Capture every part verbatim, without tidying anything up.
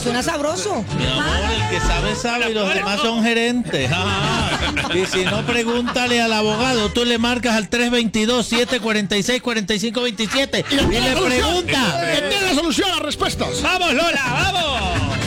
suena sabroso. Mi amor, el que sabe, sabe y los demás son gerentes. Ajá. Y si no, pregúntale al abogado. Tú le marcas al tres dos dos, siete cuatro seis, cuatro cinco dos siete y, y le preguntas. Que tiene la solución a las respuestas. ¡Vamos, Lola, vamos!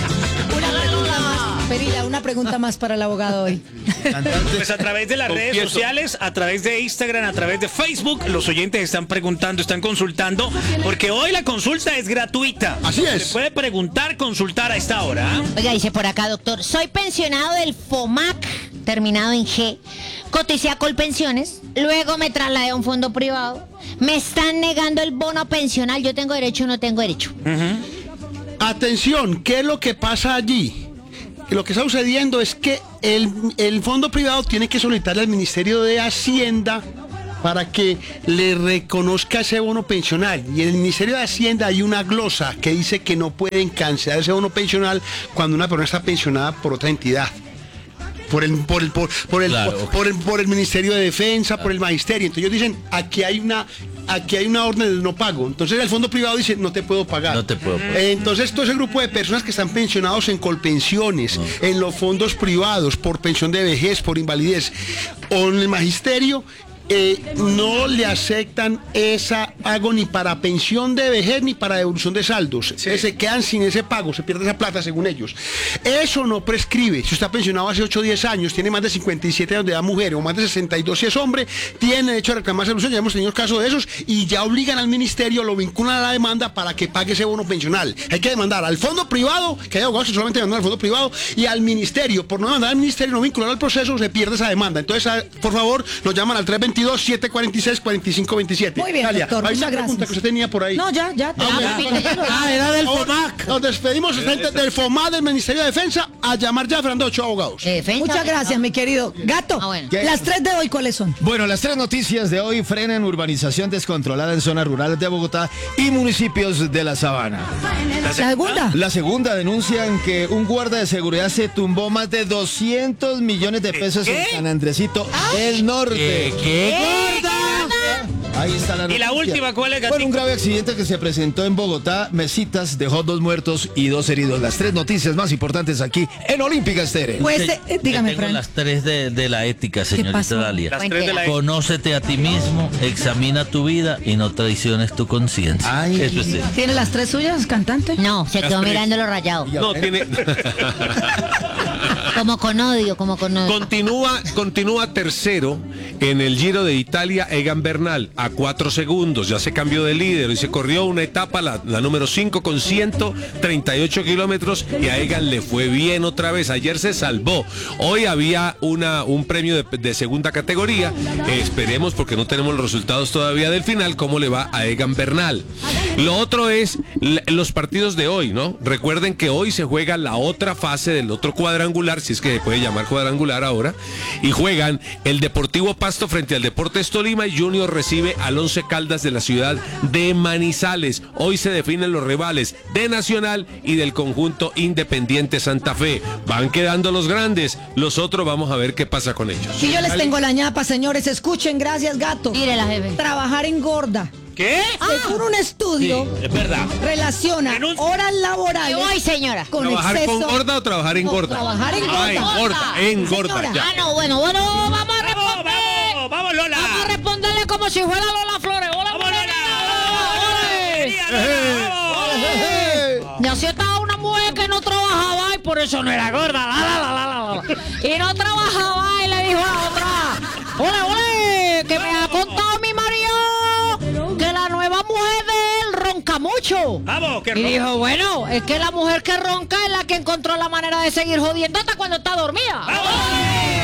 Una pregunta más. Perila, una pregunta más para el abogado hoy. Pues a través de las redes sociales, a través de Instagram, a través de Facebook, los oyentes están preguntando, están consultando, porque hoy la consulta es gratuita. Así es. Se puede preguntar, consultar a esta hora. Oiga, dice por acá, doctor, soy pensionado del FOMAC, terminado en G. Coticé a Colpensiones, luego me trasladé a un fondo privado. Me están negando el bono pensional. ¿Yo tengo derecho o no tengo derecho? Uh-huh. Atención, ¿qué es lo que pasa allí? Lo que está sucediendo es que el, el fondo privado tiene que solicitarle al Ministerio de Hacienda para que le reconozca ese bono pensional. Y en el Ministerio de Hacienda hay una glosa que dice que no pueden cancelar ese bono pensional cuando una persona está pensionada por otra entidad. Por el, por el, por, por el, Claro, por, okay. por el, por el Ministerio de Defensa, por el Magisterio. Entonces ellos dicen, aquí hay una, aquí hay una orden de no pago. Entonces el fondo privado dice, no te puedo pagar. No te puedo pagar. Eh, Entonces todo ese grupo de personas que están pensionados en Colpensiones, no. en los fondos privados, por pensión de vejez, por invalidez, o en el Magisterio, Eh, no le aceptan esa pago ni para pensión de vejez ni para devolución de saldos. Sí. Se quedan sin ese pago, se pierde esa plata según ellos. Eso no prescribe. Si usted está pensionado hace ocho o diez años, tiene más de cincuenta y siete años de edad mujer o más de sesenta y dos si es hombre, tiene derecho a reclamar solución. Ya hemos tenido casos de esos y ya obligan al ministerio, lo vinculan a la demanda para que pague ese bono pensional. Hay que demandar al fondo privado, que hay abogados que solamente demandan al fondo privado, y al ministerio. Por no demandar al ministerio, no vincular al proceso, se pierde esa demanda. Entonces, por favor, nos llaman al tres dos dos, siete cuatro seis, cuatro cinco dos siete. Muy bien, Dalia, doctor, hay muchas una pregunta gracias. que usted tenía por ahí. No, ya, ya. Ah, Ah, era del FOMAC. Nos despedimos gente del FOMAC, del Ministerio de Defensa, a llamar ya a Fernando Ochoa, abogados. Eh, defensa, Muchas gracias, mi querido. Gato, Ah, bueno. las tres de hoy, ¿cuáles son? Bueno, las tres noticias de hoy: frenan urbanización descontrolada en zonas rurales de Bogotá y municipios de la Sabana. La segunda. La segunda, denuncian que un guarda de seguridad se tumbó más de doscientos millones de pesos ¿Qué? en San Andresito, el norte. ¿Qué? ¿Qué? Ahí está la Y la noticia. última, ¿cuál es, Bueno, un Gatico? grave accidente que se presentó en Bogotá, Mesitas, dejó dos muertos y dos heridos. Las tres noticias más importantes aquí en Olímpica Estéreo. Pues, Te- eh, eh, dígame, tengo Fran. las tres de, de la ética, señorita pasó? Dalia. Las tres de la Conócete a ti mismo, examina tu vida y no traiciones tu conciencia. Ay. Eso es. ¿Tiene las tres suyas, cantante? No, se quedó tres. mirando lo rayado. No, tiene. Como con odio, como con odio. Continúa, continúa tercero en el Giro de Italia Egan Bernal a cuatro segundos. Ya se cambió de líder y se corrió una etapa, la, la número cinco, con ciento treinta y ocho kilómetros, y a Egan le fue bien otra vez. Ayer se salvó. Hoy había una, un premio de, de segunda categoría. Eh, esperemos, porque no tenemos los resultados todavía del final, cómo le va a Egan Bernal. Lo otro es l- los partidos de hoy, ¿no? Recuerden que hoy se juega la otra fase del otro cuadrangular, si es que se puede llamar cuadrangular ahora, y juegan el Deportivo Pasto frente al Deportes Tolima, y Junior recibe al Once Caldas de la ciudad de Manizales. Hoy se definen los rivales de Nacional y del conjunto Independiente Santa Fe. Van quedando los grandes, los otros vamos a ver qué pasa con ellos. Si yo les tengo la ñapa, señores, escuchen, gracias, Gato. Tírela, jefe. Trabajar engorda. ¿Qué? Según un estudio, Es verdad. relaciona Renuncio. horas Y laborales voy, señora. con ¿Trabajar exceso. con gorda o trabajar en No, gorda? trabajar en Ah, gorda. engorda, engorda, Señora. ya. Ah, no, bueno, bueno, vamos a Vamos, responder. vamos, vamos, Lola. Vamos a responderle como si fuera Lola Flores. Hola, Vamos, Lola. Ya si estaba una mujer que no trabajaba y por eso no era gorda. La, la, la, la, la, la. Y no trabajaba y le dijo a la otra: ole, ole, que me ha contado mi marido que la nueva mujer de él ronca mucho. Vamos, que Y dijo: bueno, es que la mujer que ronca es la que encontró la manera de seguir jodiendo hasta cuando está dormida. ¡Vamos!